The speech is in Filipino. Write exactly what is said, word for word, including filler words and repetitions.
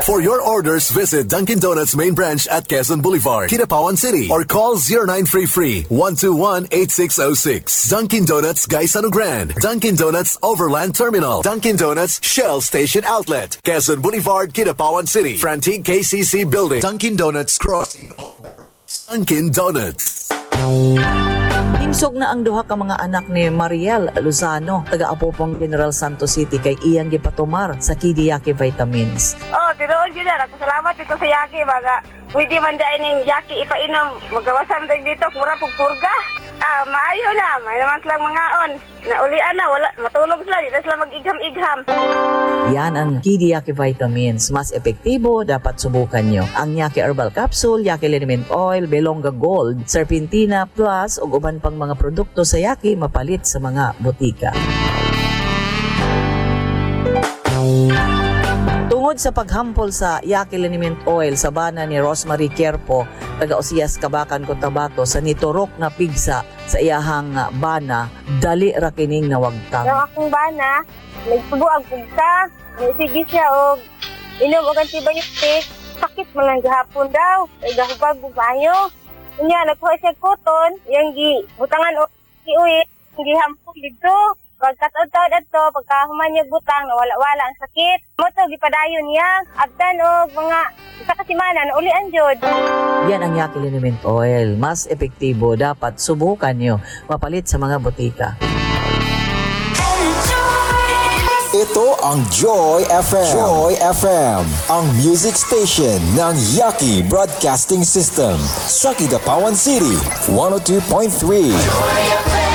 For your orders, visit Dunkin' Donuts main branch at Quezon Boulevard, Kidapawan City, or call zero nine three three, one two one, eight six zero six. Dunkin' Donuts Gaisano Grand, Dunkin' Donuts Overland Terminal, Dunkin' Donuts Shell Station Outlet, Quezon Boulevard, Kidapawan City, Frantic K C C Building, Dunkin' Donuts Crossing, Dunkin' Donuts. Himsog na ang duha ka mga anak ni Mariel Lozano, taga-Apopong General Santos City, kay iyang gipatumar sa Kidi Yaki Vitamins. Oh, tinuod yun na. Salamat dito sa Yaki. Baga, pwede man dahil ng Yaki ipainom. Magawasan din dito, pura pugpurga. Ah, maayo na. May naman silang mga on. Naulian na, wala. Matulog sila. Dito sila mag-igham-igham. Yan ang Kidi Yaki Vitamins. Mas epektibo, dapat subukan nyo. Ang Yaki Herbal Capsule, Yaki Liniment Oil, Belonga Gold, Serpentina Plus, ug uban pang mga produkto sa Yaki mapalit sa mga butika. Tungod sa paghampol sa Yaki Liniment Oil sa bana ni Rosemary Querpo, taga-Osiyas, Kabakan, Cotabato, sa niturok na pigsa sa iyahang bana, dali ra kining nawagtang. Ang akong bana, nagsubuag pugsa, nagsige siya o inom o antibiotic, sakit mo lang gahapon daw, ay gahubag bumayo. Kunya, nagkuha siya koton, yung gi, butangan o iuwi, yung gihampol dito. Pagkataod-taod ato, pagkahuman niya butang, nawala-wala ang sakit. Moto, gipadayon niya. Abdan o mga isa kasimana, naulian jod. Yan ang Yaki Liniment Oil. Mas epektibo, dapat subukan nyo. Mapalit sa mga butika. Ito ang Joy F M. Joy F M, ang music station ng Yaki Broadcasting System sa Kidapawan City, one oh two point three.